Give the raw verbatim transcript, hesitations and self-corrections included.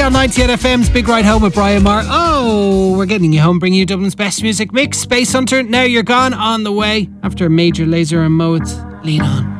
on ninety-eight F M's Big Ride Home with Brian Marr. Oh, we're getting you home, bringing you Dublin's best music mix. Space Hunter, Now You're Gone, on the way. After a major laser and modes, lean on.